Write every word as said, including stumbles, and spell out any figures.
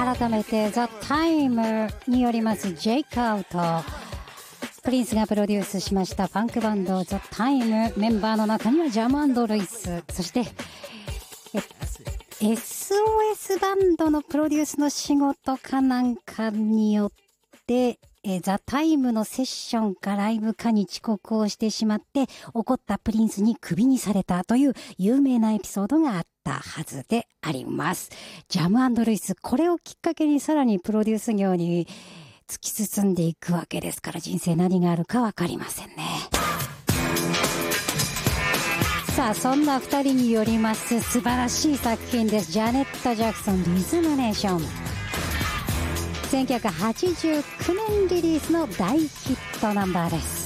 改めて The Time によります J カウト、プリンスがプロデュースしましたファンクバンド The Time、 メンバーの中にはジャム&ルイス、そしてエスオーエス バンドのプロデュースの仕事かなんかによってえザ・タイムのセッションかライブかに遅刻をしてしまって怒ったプリンスにクビにされたという有名なエピソードがあったはずであります。ジャム&ルイス、これをきっかけにさらにプロデュース業に突き進んでいくわけですから、人生何があるか分かりませんね。さあ、そんなふたりによります素晴らしい作品です。ジャネット・ジャクソン、リズムネーション、せんきゅうひゃくはちじゅうきゅうねんリリースの大ヒットナンバーです。